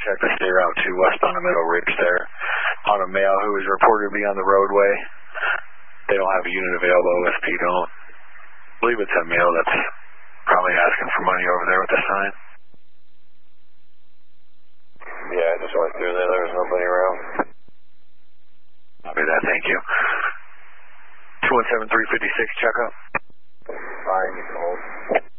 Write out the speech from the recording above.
check the steer out to west on the middle ridge there on a male who is reported to be on the roadway. They don't have a unit available. OSP don't. I believe it's a male that's probably asking for money over there with the sign. Yeah, I just went through there. There was nobody around. Copy that, thank you. 217-356, check up. Fine, you can hold.